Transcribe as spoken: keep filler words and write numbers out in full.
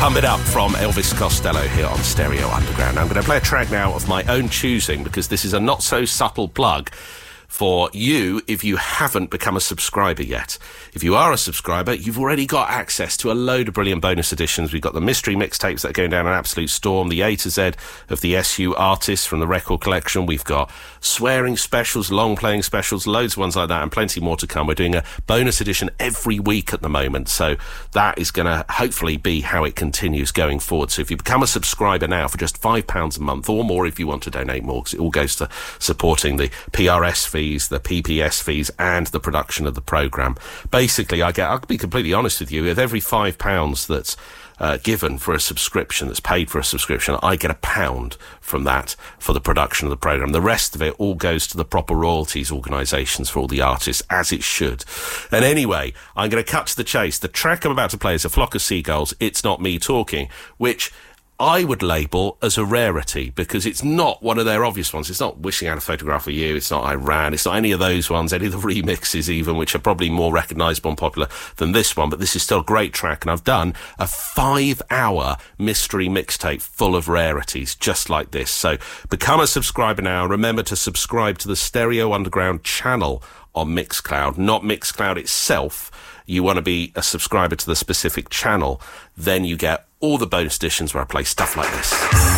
Pump It Up from Elvis Costello here on Stereo Underground. I'm going to play a track now of my own choosing because this is a not-so-subtle plug for you if you haven't become a subscriber yet. If you are a subscriber, you've already got access to a load of brilliant bonus editions. We've got the mystery mixtapes that are going down an absolute storm, the A to Z of the S U artists from the record collection. We've got swearing specials, long-playing specials, loads of ones like that, and plenty more to come. We're doing a bonus edition every week at the moment, so that is going to hopefully be how it continues going forward. So if you become a subscriber now for just five pounds a month, or more if you want to donate more, because it all goes to supporting the P R S fees, the P P S fees, and the production of the programme. Basically, I get, I'll be completely honest with you, with every five pounds that's uh, given for a subscription, that's paid for a subscription, I get a pound from that for the production of the programme. The rest of it all goes to the proper royalties organisations for all the artists, as it should. And anyway, I'm going to cut to the chase. The track I'm about to play is A Flock of Seagulls, It's Not Me Talking, which I would label as a rarity because it's not one of their obvious ones. It's not Wishing Out a Photograph of You, it's not Iran, it's not any of those ones, any of the remixes even, which are probably more recognisable and popular than this one, but this is still a great track, and I've done a five-hour mystery mixtape full of rarities just like this. So become a subscriber now. Remember to subscribe to the Stereo Underground channel on Mixcloud, not Mixcloud itself. You want to be a subscriber to the specific channel, then you get all the bonus editions where I play stuff like this.